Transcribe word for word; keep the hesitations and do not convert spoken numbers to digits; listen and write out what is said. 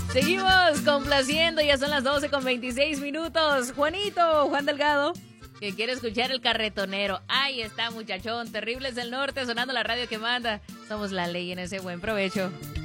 Seguimos complaciendo, ya son las doce con veintiséis minutos. Juanito, Juan Delgado, que quiere escuchar el carretonero. Ahí está, muchachón. Terrible es el norte, sonando la radio que manda. Somos la ley en ese buen provecho.